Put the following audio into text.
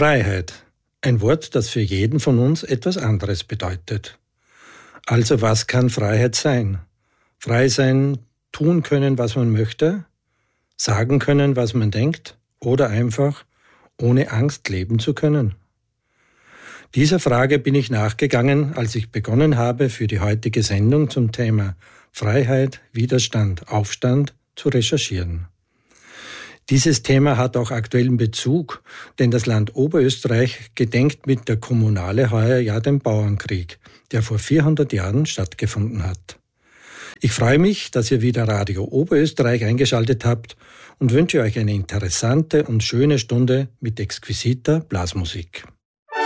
Freiheit. Ein Wort, das für jeden von uns etwas anderes bedeutet. Also was kann Freiheit sein? Frei sein, tun können, was man möchte, sagen können, was man denkt oder einfach ohne Angst leben zu können? Dieser Frage bin ich nachgegangen, als ich begonnen habe, für die heutige Sendung zum Thema Freiheit, Widerstand, Aufstand zu recherchieren. Dieses Thema hat auch aktuellen Bezug, denn das Land Oberösterreich gedenkt mit der Kommunale heuer ja den Bauernkrieg, der vor 400 Jahren stattgefunden hat. Ich freue mich, dass ihr wieder Radio Oberösterreich eingeschaltet habt und wünsche euch eine interessante und schöne Stunde mit exquisiter Blasmusik.